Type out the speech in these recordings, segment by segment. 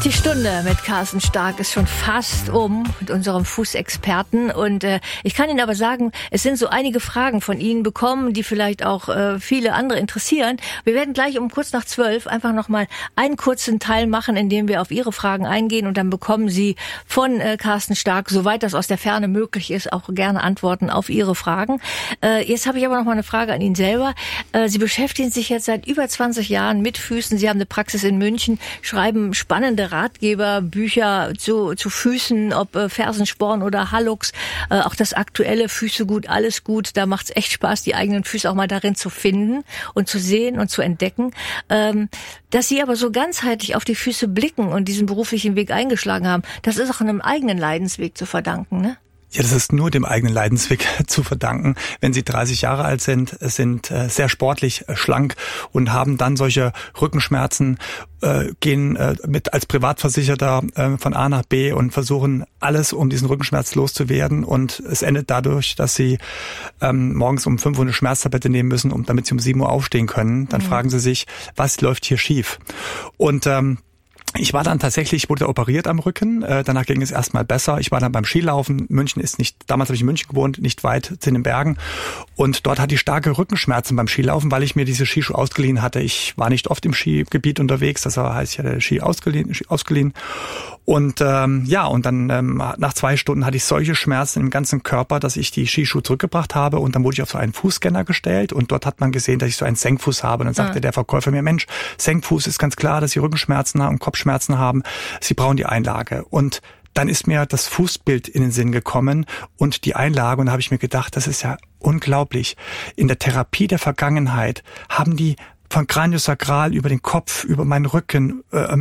Die Stunde mit Carsten Stark ist schon fast um, mit unserem Fußexperten. Und ich kann Ihnen aber sagen, es sind so einige Fragen von Ihnen bekommen, die vielleicht auch viele andere interessieren. Wir werden gleich um kurz nach 12 einfach nochmal einen kurzen Teil machen, in dem wir auf Ihre Fragen eingehen. Und dann bekommen Sie von Carsten Stark, soweit das aus der Ferne möglich ist, auch gerne Antworten auf Ihre Fragen. Jetzt habe ich aber noch mal eine Frage an ihn selber. Sie beschäftigen sich jetzt seit über 20 Jahren mit Füßen. Sie haben eine Praxis in München, schreiben spannende Ratgeber, Bücher zu Füßen, ob Fersensporn oder Hallux, auch das aktuelle Füße gut, alles gut. Da macht es echt Spaß, die eigenen Füße auch mal darin zu finden und zu sehen und zu entdecken. Dass Sie aber so ganzheitlich auf die Füße blicken und diesen beruflichen Weg eingeschlagen haben, das ist auch einem eigenen Leidensweg zu verdanken, ne? Ja, das ist nur dem eigenen Leidensweg zu verdanken. Wenn Sie 30 Jahre alt sind sehr sportlich, schlank und haben dann solche Rückenschmerzen, gehen mit als Privatversicherter von A nach B und versuchen alles, um diesen Rückenschmerz loszuwerden. Und es endet dadurch, dass Sie morgens um 5 Uhr eine Schmerztablette nehmen müssen, damit Sie um 7 Uhr aufstehen können. Dann fragen Sie sich, was läuft hier schief? Und ich war dann tatsächlich, wurde operiert am Rücken, danach ging es erstmal besser. Ich war dann beim Skilaufen, München ist nicht, damals habe ich in München gewohnt, nicht weit in den Bergen. Und dort hatte ich starke Rückenschmerzen beim Skilaufen, weil ich mir diese Skischuhe ausgeliehen hatte. Ich war nicht oft im Skigebiet unterwegs, das heißt, ich hatte Ski ausgeliehen. Und und dann nach 2 Stunden hatte ich solche Schmerzen im ganzen Körper, dass ich die Skischuhe zurückgebracht habe und dann wurde ich auf so einen Fußscanner gestellt und dort hat man gesehen, dass ich so einen Senkfuß habe. Und dann sagte der Verkäufer mir, Mensch, Senkfuß ist ganz klar, dass Sie Rückenschmerzen haben und Kopfschmerzen haben. Sie brauchen die Einlage. Und dann ist mir das Fußbild in den Sinn gekommen und die Einlage und da habe ich mir gedacht, das ist ja unglaublich. In der Therapie der Vergangenheit haben die von Craniosakral über den Kopf, über meinen Rücken,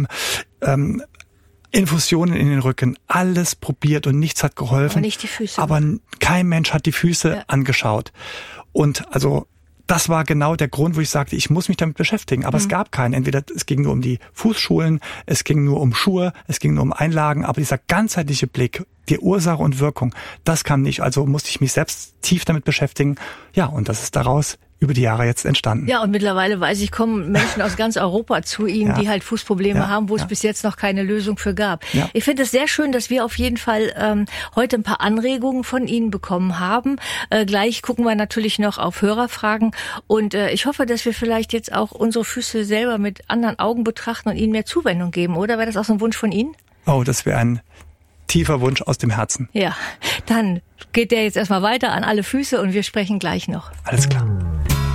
Infusionen in den Rücken, alles probiert und nichts hat geholfen. Aber nicht die Füße. Aber kein Mensch hat die Füße angeschaut. Und also das war genau der Grund, wo ich sagte, ich muss mich damit beschäftigen. Aber es gab keinen. Entweder es ging nur um die Fußschulen, es ging nur um Schuhe, es ging nur um Einlagen. Aber dieser ganzheitliche Blick, die Ursache und Wirkung, das kam nicht. Also musste ich mich selbst tief damit beschäftigen. Ja, und das ist daraus über die Jahre jetzt entstanden. Ja, und mittlerweile weiß ich, kommen Menschen aus ganz Europa zu Ihnen, die halt Fußprobleme haben, wo es bis jetzt noch keine Lösung für gab. Ja. Ich finde es sehr schön, dass wir auf jeden Fall heute ein paar Anregungen von Ihnen bekommen haben. Gleich gucken wir natürlich noch auf Hörerfragen und ich hoffe, dass wir vielleicht jetzt auch unsere Füße selber mit anderen Augen betrachten und ihnen mehr Zuwendung geben, oder? Wäre das auch so ein Wunsch von Ihnen? Oh, das wäre ein tiefer Wunsch aus dem Herzen. Ja, dann geht der jetzt erstmal weiter an alle Füße und wir sprechen gleich noch. Alles klar.